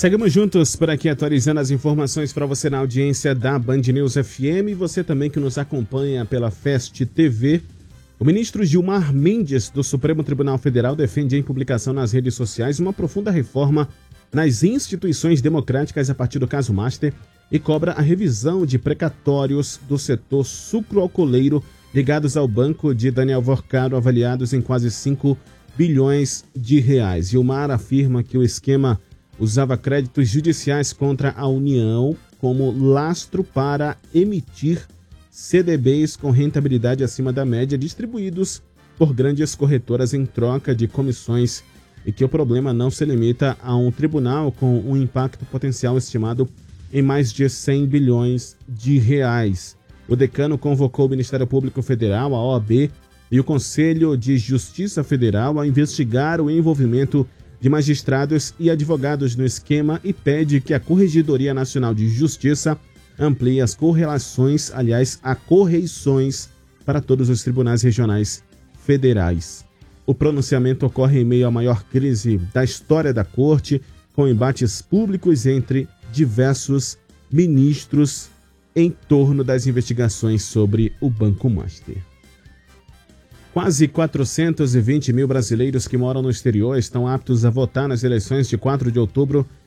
Seguimos juntos por aqui atualizando as informações para você na audiência da Band News FM e você também que nos acompanha pela Fest TV. O ministro Gilmar Mendes do Supremo Tribunal Federal defende em publicação nas redes sociais uma profunda reforma nas instituições democráticas a partir do caso Master e cobra a revisão de precatórios do setor sucroalcooleiro ligados ao banco de Daniel Vorcaro, avaliados em quase 5 bilhões de reais. Gilmar afirma que o esquema usava créditos judiciais contra a União como lastro para emitir CDBs com rentabilidade acima da média distribuídos por grandes corretoras em troca de comissões e que o problema não se limita a um tribunal com um impacto potencial estimado em mais de 100 bilhões de reais. O decano convocou o Ministério Público Federal, a OAB e o Conselho de Justiça Federal a investigar o envolvimento de magistrados e advogados no esquema e pede que a Corregedoria Nacional de Justiça amplie as correições para todos os tribunais regionais federais. O pronunciamento ocorre em meio à maior crise da história da Corte, com embates públicos entre diversos ministros em torno das investigações sobre o Banco Master. Quase 420 mil brasileiros que moram no exterior estão aptos a votar nas eleições de 4 de outubro